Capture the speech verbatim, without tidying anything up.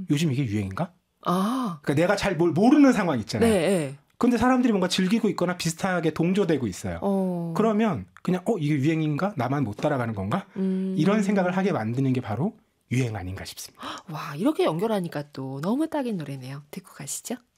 요즘 이게 유행인가? 아. 그러니까 내가 잘 뭘 모르는 상황 있잖아요. 네. 네. 근데 사람들이 뭔가 즐기고 있거나 비슷하게 동조되고 있어요. 어. 그러면 그냥 어 이게 유행인가? 나만 못 따라가는 건가? 음. 이런 생각을 하게 만드는 게 바로 유행 아닌가 싶습니다. 와, 이렇게 연결하니까 또 너무 딱인 노래네요. 듣고 가시죠.